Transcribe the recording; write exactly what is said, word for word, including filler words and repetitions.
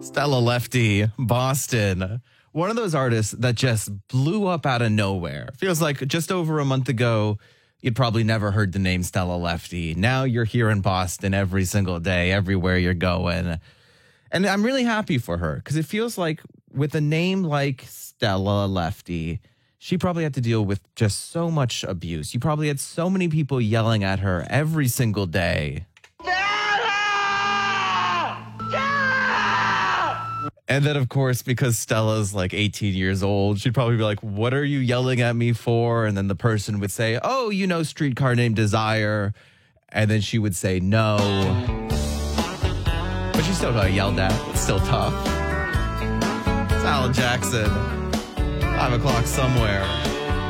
Stella Lefty, Boston. One of those artists that just blew up out of nowhere. Feels like just over a month ago, you'd probably never heard the name Stella Lefty. Now you're here in Boston every single day, everywhere you're going. And I'm really happy for her because it feels like with a name like Stella Lefty, she probably had to deal with just so much abuse. You probably had so many people yelling at her every single day. And then, of course, because Stella's like eighteen years old, she'd probably be like, what are you yelling at me for? And then the person would say, oh, you know, Streetcar Named Desire. And then she would say no. But she still got yelled at. It's still tough. It's Alan Jackson. Five o'clock somewhere.